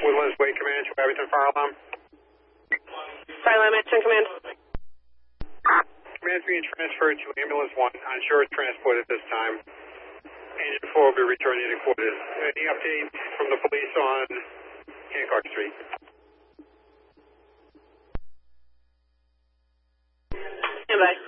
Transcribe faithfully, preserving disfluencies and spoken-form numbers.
Woodlands Way Command to Abington Fire Alarm. Fire Alarm Action Command. Command's being transferred to Ambulance one on short transport at this time. Engine four will be returning to quarters. Any update from the police on Hancock Street? Stand by.